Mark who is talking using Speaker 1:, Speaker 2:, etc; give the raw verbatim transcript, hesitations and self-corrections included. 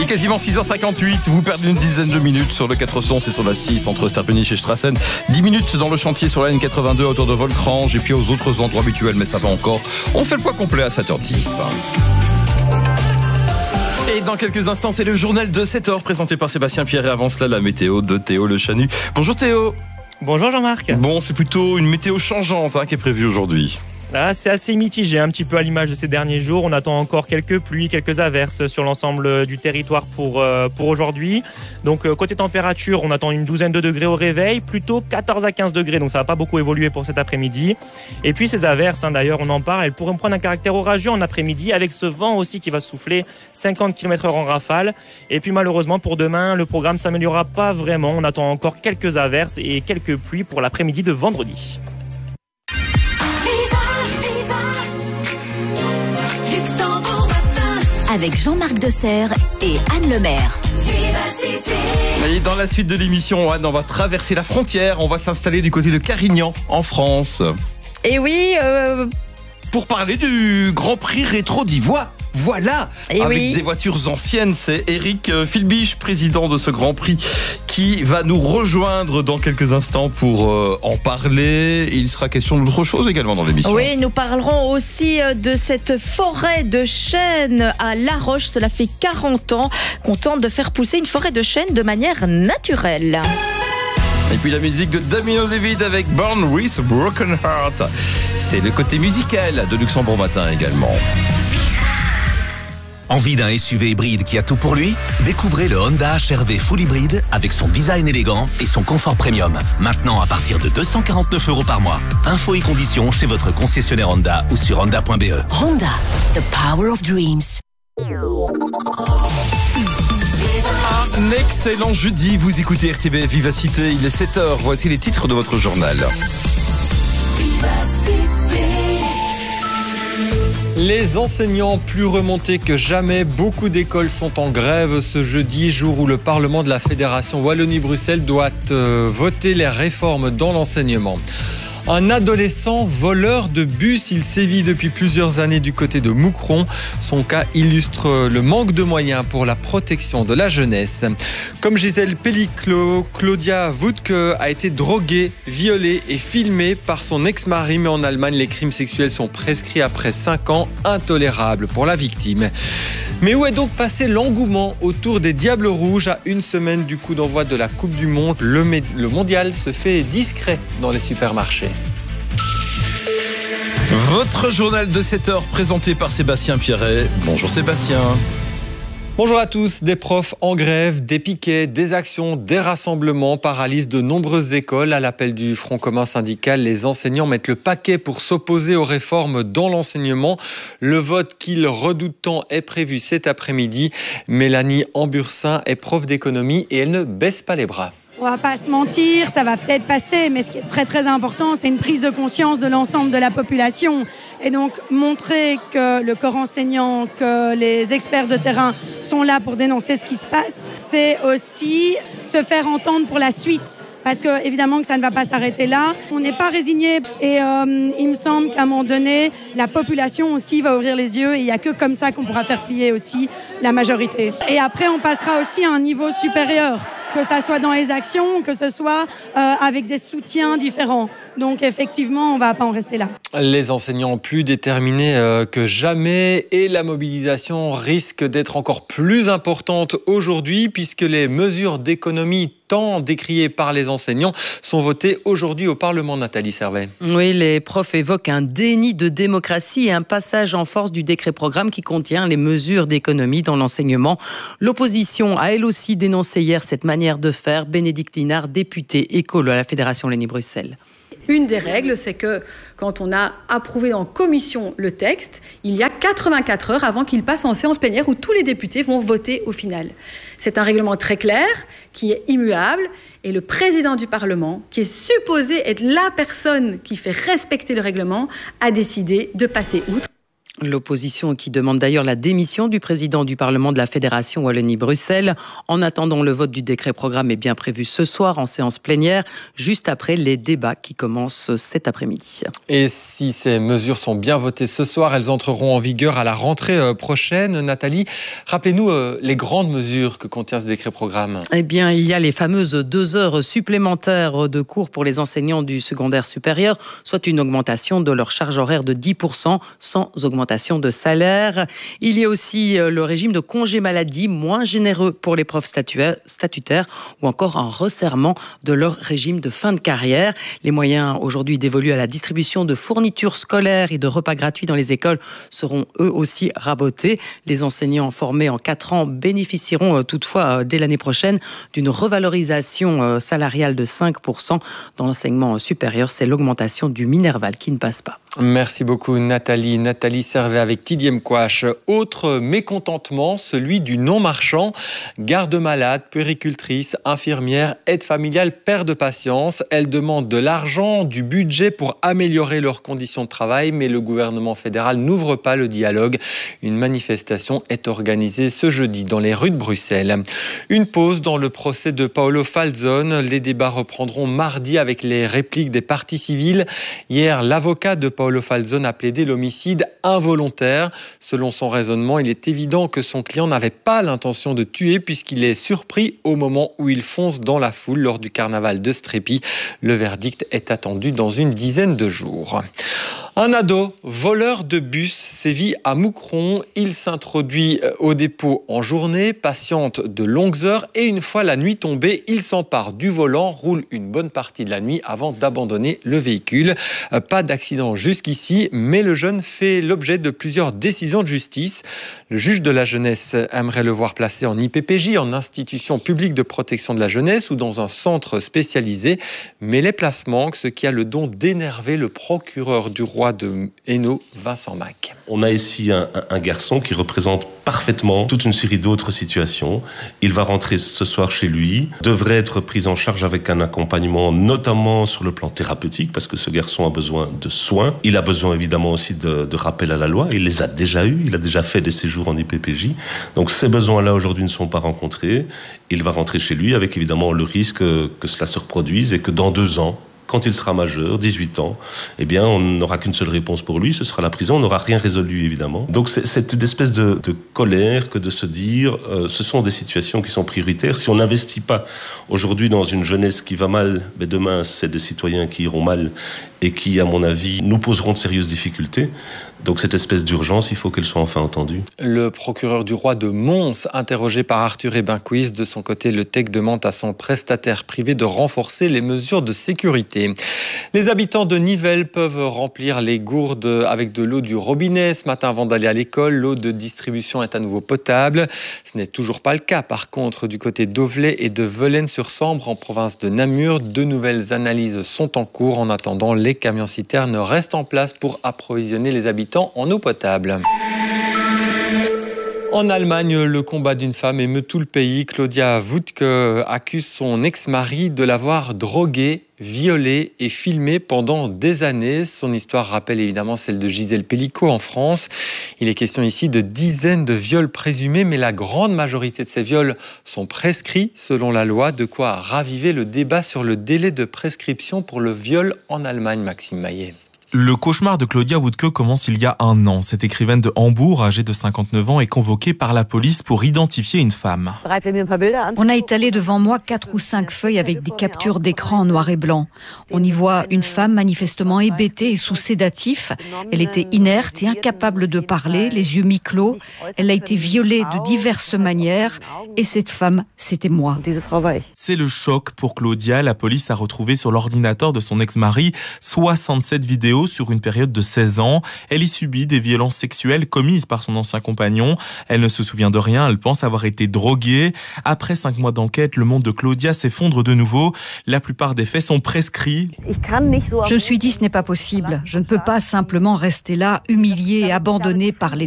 Speaker 1: Il est quasiment six heures cinquante-huit, vous perdez une dizaine de minutes sur le quatre cents, c'est sur la six, entre Sterpenich et Strassen. dix minutes dans le chantier sur la N quatre-vingt-deux, autour de Volcrange, et puis aux autres endroits habituels, mais ça va encore. On fait le point complet à sept heures dix. Et dans quelques instants, c'est le journal de sept heures présenté par Sébastien Pierre, et avant cela, la météo de Théo Le Chanu. Bonjour Théo.
Speaker 2: Bonjour Jean-Marc.
Speaker 1: Bon, c'est plutôt une météo changeante hein, qui est prévue aujourd'hui.
Speaker 2: Ah, c'est assez mitigé, un petit peu à l'image de ces derniers jours. On attend encore quelques pluies, quelques averses sur l'ensemble du territoire pour, euh, pour aujourd'hui. Donc euh, côté température, on attend une douzaine de degrés au réveil, plutôt quatorze à quinze degrés, donc ça va pas beaucoup évoluer pour cet après-midi. Et puis ces averses, hein, d'ailleurs on en parle, elles pourraient prendre un caractère orageux en après-midi, avec ce vent aussi qui va souffler cinquante kilomètres heure en rafale. Et puis malheureusement pour demain, le programme s'améliorera pas vraiment. On attend encore quelques averses et quelques pluies pour l'après-midi de vendredi.
Speaker 3: Avec Jean-Marc Desserre et Anne Lemaire.
Speaker 1: Et dans la suite de l'émission, Anne, on va traverser la frontière. On va s'installer du côté de Carignan, en France.
Speaker 4: Et oui... Euh...
Speaker 1: Pour parler du Grand Prix Rétro d'Ivoire. Voilà,
Speaker 4: et
Speaker 1: avec
Speaker 4: oui.
Speaker 1: des voitures anciennes. C'est Eric Philbiche, président de ce Grand Prix, qui va nous rejoindre dans quelques instants pour euh, en parler. Il sera question d'autre chose également dans l'émission.
Speaker 4: Oui, nous parlerons aussi de cette forêt de chênes à La Roche. Cela fait quarante ans qu'on tente de faire pousser une forêt de chênes de manière naturelle.
Speaker 1: Et puis la musique de Damien David avec Born with a Broken Heart. C'est le côté musical de Luxembourg Matin également.
Speaker 5: Envie d'un S U V hybride qui a tout pour lui? Découvrez le Honda H R V Full Hybride avec son design élégant et son confort premium. Maintenant à partir de deux cent quarante-neuf euros par mois. Infos et conditions chez votre concessionnaire Honda ou sur honda point b e.
Speaker 3: Honda, the power of dreams.
Speaker 1: Un excellent jeudi, vous écoutez R T B Vivacité, il est sept heures, voici les titres de votre journal.
Speaker 6: Les enseignants plus remontés que jamais, beaucoup d'écoles sont en grève ce jeudi, jour où le Parlement de la Fédération Wallonie-Bruxelles doit euh, voter les réformes dans l'enseignement. Un adolescent voleur de bus, il sévit depuis plusieurs années du côté de Moucron. Son cas illustre le manque de moyens pour la protection de la jeunesse. Comme Gisèle Pelliclo, Claudia Wutke a été droguée, violée et filmée par son ex-mari. Mais en Allemagne, les crimes sexuels sont prescrits après cinq ans, intolérable pour la victime. Mais où est donc passé l'engouement autour des Diables Rouges à une semaine du coup d'envoi de la Coupe du Monde? Le, mé- le mondial se fait discret dans les supermarchés.
Speaker 1: Votre journal de sept heures présenté par Sébastien Pierret. Bonjour Sébastien.
Speaker 6: Bonjour à tous. Des profs en grève, des piquets, des actions, des rassemblements paralysent de nombreuses écoles. À l'appel du Front commun syndical, les enseignants mettent le paquet pour s'opposer aux réformes dans l'enseignement. Le vote qu'ils redoutent tant est prévu cet après-midi. Mélanie Ambursin est prof d'économie et elle ne baisse pas les bras.
Speaker 7: On va pas se mentir, ça va peut-être passer, mais ce qui est très très important, c'est une prise de conscience de l'ensemble de la population. Et donc montrer que le corps enseignant, que les experts de terrain sont là pour dénoncer ce qui se passe, c'est aussi se faire entendre pour la suite. Parce que évidemment que ça ne va pas s'arrêter là. On n'est pas résigné et euh, il me semble qu'à un moment donné, la population aussi va ouvrir les yeux et il n'y a que comme ça qu'on pourra faire plier aussi la majorité. Et après, on passera aussi à un niveau supérieur, que ça soit dans les actions, que ce soit euh, avec des soutiens différents. Donc effectivement, on ne va pas en rester là.
Speaker 6: Les enseignants plus déterminés euh, que jamais et la mobilisation risque d'être encore plus importante aujourd'hui puisque les mesures d'économie tant décriées par les enseignants sont votées aujourd'hui au Parlement. Nathalie Servet.
Speaker 8: Oui, les profs évoquent un déni de démocratie et un passage en force du décret-programme qui contient les mesures d'économie dans l'enseignement. L'opposition a elle aussi dénoncé hier cette manière de faire. Bénédicte Linard, députée écolo à la Fédération Wallonie-Bruxelles.
Speaker 9: Une des règles, c'est que quand on a approuvé en commission le texte, il y a quatre-vingt-quatre heures avant qu'il passe en séance plénière où tous les députés vont voter au final. C'est un règlement très clair, qui est immuable, et le président du Parlement, qui est supposé être la personne qui fait respecter le règlement, a décidé de passer outre.
Speaker 8: L'opposition qui demande d'ailleurs la démission du président du Parlement de la Fédération Wallonie-Bruxelles. En attendant, le vote du décret programme est bien prévu ce soir en séance plénière, juste après les débats qui commencent cet après-midi.
Speaker 6: Et si ces mesures sont bien votées ce soir, elles entreront en vigueur à la rentrée prochaine. Nathalie, rappelez-nous les grandes mesures que contient ce décret programme.
Speaker 8: Eh bien, il y a les fameuses deux heures supplémentaires de cours pour les enseignants du secondaire supérieur, soit une augmentation de leur charge horaire de dix pour cent sans augmentation de salaire. Il y a aussi le régime de congé maladie moins généreux pour les profs statutaires ou encore un resserrement de leur régime de fin de carrière. Les moyens aujourd'hui dévolus à la distribution de fournitures scolaires et de repas gratuits dans les écoles seront eux aussi rabotés. Les enseignants formés en quatre ans bénéficieront toutefois dès l'année prochaine d'une revalorisation salariale de cinq pour cent. Dans l'enseignement supérieur, c'est l'augmentation du Minerval qui ne passe pas.
Speaker 6: Merci beaucoup Nathalie. Nathalie Servet avec Didier Mkwash. Autre mécontentement, celui du non-marchand. Garde-malade, puéricultrice, infirmière, aide familiale, père de patience. Elles demandent de l'argent, du budget pour améliorer leurs conditions de travail, mais le gouvernement fédéral n'ouvre pas le dialogue. Une manifestation est organisée ce jeudi dans les rues de Bruxelles. Une pause dans le procès de Paolo Falzone. Les débats reprendront mardi avec les répliques des parties civiles. Hier, l'avocat de Paolo Falzone a plaidé l'homicide involontaire. Selon son raisonnement, il est évident que son client n'avait pas l'intention de tuer puisqu'il est surpris au moment où il fonce dans la foule lors du carnaval de Strépy. Le verdict est attendu dans une dizaine de jours. Un ado, voleur de bus, sévit à Moucron. Il s'introduit au dépôt en journée, patiente de longues heures et une fois la nuit tombée, il s'empare du volant, roule une bonne partie de la nuit avant d'abandonner le véhicule. Pas d'accident jusqu'ici, mais le jeune fait l'objet de plusieurs décisions de justice. Le juge de la jeunesse aimerait le voir placé en I P P J, en institution publique de protection de la jeunesse ou dans un centre spécialisé. Mais les places manquent, ce qui a le don d'énerver le procureur du roi de Hainaut, Vincent Mac.
Speaker 10: On a ici un, un garçon qui représente parfaitement toute une série d'autres situations. Il va rentrer ce soir chez lui, devrait être pris en charge avec un accompagnement, notamment sur le plan thérapeutique, parce que ce garçon a besoin de soins. Il a besoin évidemment aussi de, de rappel à la loi. Il les a déjà eus, il a déjà fait des séjours en I P P J. Donc ces besoins-là aujourd'hui ne sont pas rencontrés. Il va rentrer chez lui avec évidemment le risque que cela se reproduise et que dans deux ans, quand il sera majeur, dix-huit ans, eh bien, on n'aura qu'une seule réponse pour lui, ce sera la prison. On n'aura rien résolu, évidemment. Donc, c'est, c'est une espèce de, de colère que de se dire euh, ce sont des situations qui sont prioritaires. Si on n'investit pas aujourd'hui dans une jeunesse qui va mal, mais demain, c'est des citoyens qui iront mal et qui, à mon avis, nous poseront de sérieuses difficultés. Donc, cette espèce d'urgence, il faut qu'elle soit enfin entendue.
Speaker 6: Le procureur du roi de Mons, interrogé par Arthur Ebinquiz, de son côté, le T E C demande à son prestataire privé de renforcer les mesures de sécurité. Les habitants de Nivelles peuvent remplir les gourdes avec de l'eau du robinet ce matin avant d'aller à l'école. L'eau de distribution est à nouveau potable. Ce n'est toujours pas le cas, par contre, du côté d'Auvelais et de Velaines-sur-Sambre, en province de Namur. De nouvelles analyses sont en cours. En attendant, les camions-citernes restent en place pour approvisionner les habitants en eau potable. En Allemagne, le combat d'une femme émeut tout le pays. Claudia Wutke accuse son ex-mari de l'avoir droguée, violée et filmée pendant des années. Son histoire rappelle évidemment celle de Gisèle Pellicot en France. Il est question ici de dizaines de viols présumés, mais la grande majorité de ces viols sont prescrits selon la loi, de quoi raviver le débat sur le délai de prescription pour le viol en Allemagne, Maxime Maillet.
Speaker 11: Le cauchemar de Claudia Wutke commence il y a un an. Cette écrivaine de Hambourg, âgée de cinquante-neuf ans, est convoquée par la police pour identifier une femme.
Speaker 12: On a étalé devant moi quatre ou cinq feuilles avec des captures d'écran en noir et blanc. On y voit une femme manifestement hébétée et sous sédatif. Elle était inerte et incapable de parler, les yeux mi-clos. Elle a été violée de diverses manières et cette femme, c'était moi.
Speaker 11: C'est le choc pour Claudia. La police a retrouvé sur l'ordinateur de son ex-mari soixante-sept vidéos sur une période de seize ans. Elle y subit des violences sexuelles commises par son ancien compagnon. Elle ne se souvient de rien, elle pense avoir été droguée. Après cinq mois d'enquête, le monde de Claudia s'effondre de nouveau. La plupart des faits sont prescrits.
Speaker 12: Je me suis dit, ce n'est pas possible. Je ne peux pas simplement rester là, humiliée et abandonnée par les